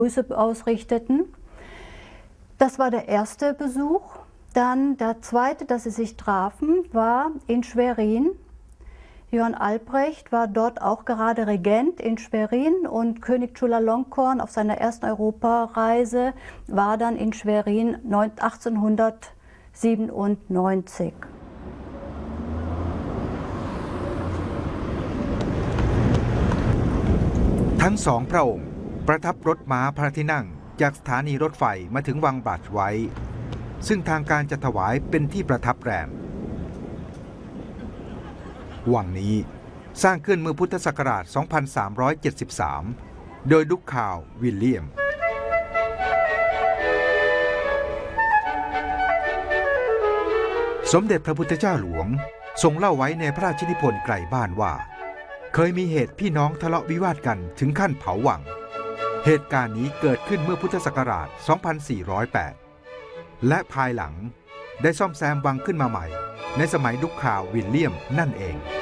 Grüße ausrichteten. Das war der erste Besuch. Dann der zweite, dass sie sich trafen, war in Schwerin. Johann Albrecht war dort auch gerade Regent in Schwerin und König Chulalongkorn auf seiner ersten Europareise war dann in Schwerin 1897. ทั้งสองพระองค์ประทับรถม้าพระที่นั่งจากสถานีรถไฟมาถึงวังบลัดไว้ซึ่งทางการจะถวายเป็นที่ประทับแรมวังนี้สร้างขึ้นเมื่อพุทธศักราช 2373 โดยดุคคาววิลเลียมสมเด็จพระพุทธเจ้าหลวงทรงเล่าไว้ในพระราชนิพนธ์ไกลบ้านว่าเคยมีเหตุพี่น้องทะเลาะวิวาทกันถึงขั้นเผาวังเหตุการณ์นี้เกิดขึ้นเมื่อพุทธศักราช 2408 และภายหลังได้ซ่อมแซมวังขึ้นมาใหม่ในสมัยดุคคาววิลเลียมนั่นเอง